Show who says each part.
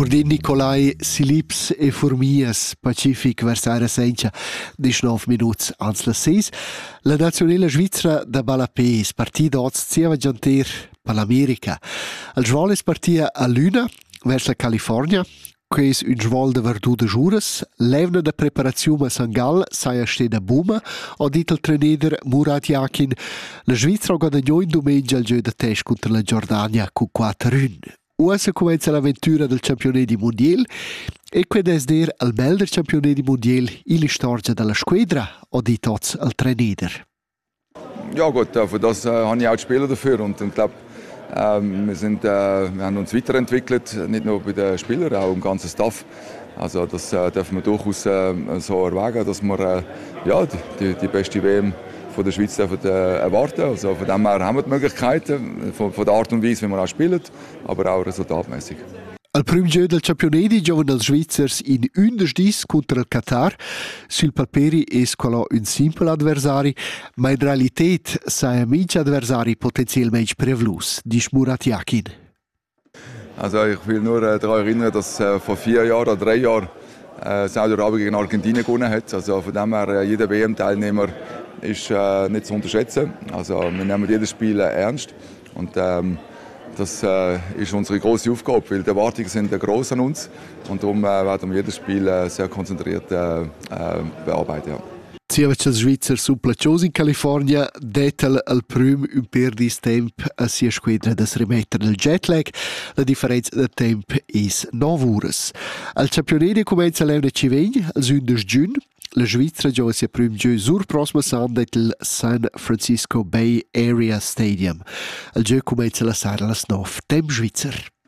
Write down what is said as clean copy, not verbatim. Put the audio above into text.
Speaker 1: Gurdin Nicolai, Silips e Formias, Pacific Versaire Sencha, 19 minuts ans las 6. La nazionale svizzera da Balapés, partida oz zieva gianter per l'America. Il svol es partia a Luna, vers la California, che es un svol de verdù de giures. L'evna de preparazione a Sangal saia steda buma, ha dit il trainer Murat Yakin. La Svizzera ha guadagnato in domenica il gioco de test contro la Giordania con 4-1. Ora comincia l'avventura del campionato mondiale e quando es der al bel del campionato mondiale in storia della squadra, ha detto il trainer.
Speaker 2: Ja gut, für das habe ich auch die Spieler dafür und ich glaube, wir haben uns weiterentwickelt, nicht nur bei den Spielern, auch im ganzen Staff. Also das dürfen wir durchaus so erwägen, dass wir die beste WM von der Schweiz erwarten. Also von dem her haben wir die Möglichkeiten, von der Art und Weise, wie wir auch spielen, aber auch resultatmäßig.
Speaker 1: Al primo gioco del campionato giocano els Svizzers in 11 contro il Qatar. Sul paperi es quello un simpel adversari, ma in realità sei amici adversari potenzialmente prevlus, dice Murat Yakin.
Speaker 2: Also ich will nur daran erinnern, dass vor 4 Jahren oder 3 Jahren Saudi-Arabien gegen Argentinien gewonnen hat. Also von dem her, jeder WM-Teilnehmer ist nicht zu unterschätzen. Also wir nehmen jedes Spiel ernst und das ist unsere große Aufgabe, weil die Erwartungen sind groß an uns und darum werden wir jedes Spiel sehr konzentriert bearbeiten. Ja.
Speaker 1: Ciavac els Svizzers sun placiosi in California, detel al prüm un perdis temp a sia squadra da rimetter del jetlag. La differenza de temp is 9 ures. Al campionato comincia l'evne civegn, al 11 giugn. La Svizzera gioca sia prüm gioco sur prossima sanda del San Francisco Bay Area Stadium. Il gioco comincia la sera alle 9, temp svizzer.